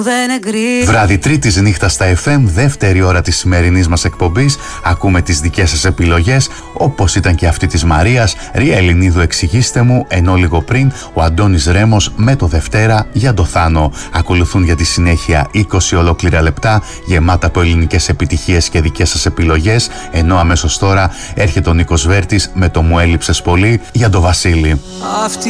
Βράδυ Τρίτης νύχτα στα FM, δεύτερη ώρα της σημερινής μας εκπομπής. Ακούμε τις δικές σας επιλογές, όπως ήταν και αυτή της Μαρίας. Ρία Ελληνίδου, εξηγήστε μου, ενώ λίγο πριν ο Αντώνης Ρέμος με το Δευτέρα για το Θάνο. Ακολουθούν για τη συνέχεια 20 ολόκληρα λεπτά γεμάτα από ελληνικές επιτυχίες και δικές σας επιλογές, ενώ αμέσως τώρα έρχεται ο Νίκος Βέρτης με το «Μου έλειψες πολύ» για το Βασίλη.